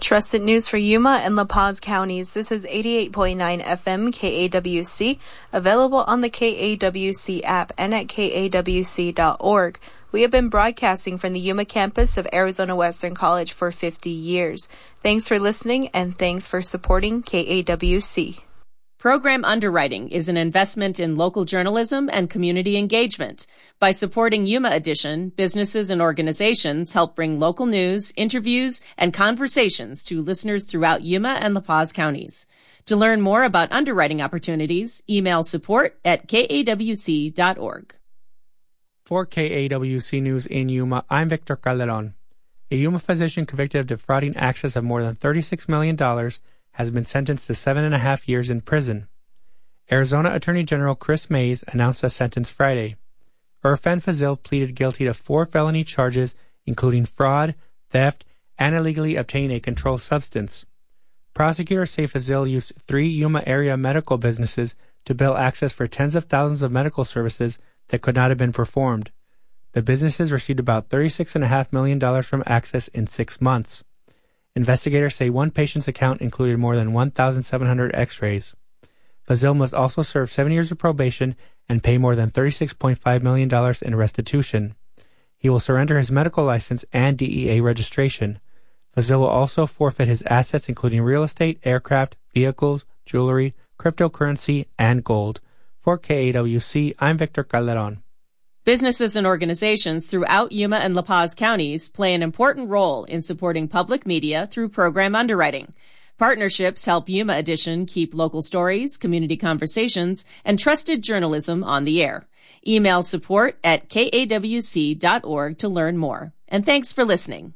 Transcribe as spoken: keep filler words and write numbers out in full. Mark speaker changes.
Speaker 1: Trusted news for Yuma and La Paz counties. This is eighty-eight point nine F M K A W C, available on the K A W C app and at K A W C dot org. We have been broadcasting from the Yuma campus of Arizona Western College for fifty years. Thanks for listening and thanks for supporting K A W C.
Speaker 2: Program Underwriting is an investment in local journalism and community engagement. By supporting Yuma Edition, businesses and organizations help bring local news, interviews, and conversations to listeners throughout Yuma and La Paz counties. To learn more about underwriting opportunities, email support at K A W C dot org.
Speaker 3: For K A W C News in Yuma, I'm Victor Calderon. A Yuma physician convicted of defrauding access of more than thirty-six million dollars has been sentenced to seven and a half years in prison. Arizona Attorney General Chris Mays announced a sentence Friday. Irfan Fazil pleaded guilty to four felony charges, including fraud, theft, and illegally obtaining a controlled substance. Prosecutors say Fazil used three Yuma area medical businesses to bill access for tens of thousands of medical services that could not have been performed. The businesses received about thirty-six point five million dollars from access in six months. Investigators say one patient's account included more than one thousand seven hundred x-rays. Fazil must also serve seven years of probation and pay more than thirty-six point five million dollars in restitution. He will surrender his medical license and D E A registration. Fazil will also forfeit his assets including real estate, aircraft, vehicles, jewelry, cryptocurrency, and gold. For K A W C, I'm Victor Calderon.
Speaker 2: Businesses and organizations throughout Yuma and La Paz counties play an important role in supporting public media through program underwriting. Partnerships help Yuma Edition keep local stories, community conversations, and trusted journalism on the air. Email support at K A W C dot org to learn more. And thanks for listening.